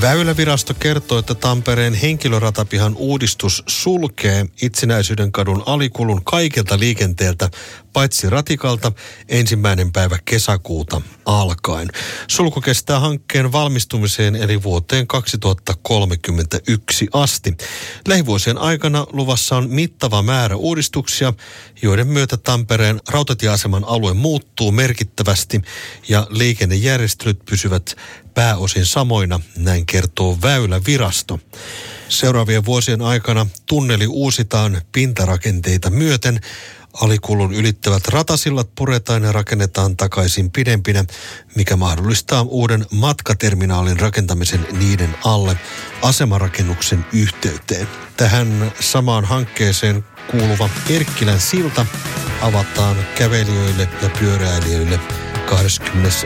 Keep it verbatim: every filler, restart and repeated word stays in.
Väylävirasto kertoo, että Tampereen henkilöratapihan uudistus sulkee Itsenäisyyden kadun alikulun kaikilta liikenteeltä, paitsi ratikalta ensimmäinen päivä kesäkuuta alkaen. Sulku kestää hankkeen valmistumiseen eli vuoteen kaksituhattakolmekymmentäyksi asti. Lähivuosien aikana luvassa on mittava määrä uudistuksia, joiden myötä Tampereen rautatieaseman alue muuttuu merkittävästi ja liikennejärjestelyt pysyvät pääosin samoina, näin kertoo Väylävirasto. Seuraavien vuosien aikana tunneli uusitaan pintarakenteita myöten. Alikulun ylittävät ratasillat puretaan ja rakennetaan takaisin pidempinä, mikä mahdollistaa uuden matkaterminaalin rakentamisen niiden alle asemarakennuksen yhteyteen. Tähän samaan hankkeeseen kuuluva Erkkilän silta avataan kävelijöille ja pyöräilijöille kahdeskymmenes